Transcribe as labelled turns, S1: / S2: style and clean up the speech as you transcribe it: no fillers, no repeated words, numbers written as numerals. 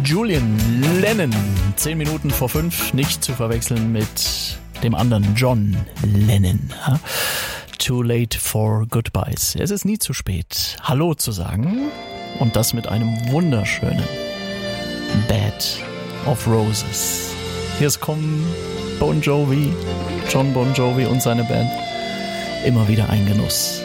S1: Julian Lennon, 10 Minuten vor 5, nicht zu verwechseln mit dem anderen John Lennon. Too late for goodbyes. Es ist nie zu spät, Hallo zu sagen, und das mit einem wunderschönen Bed of Roses. Hier kommen Bon Jovi, John Bon Jovi und seine Band. Immer wieder ein Genuss.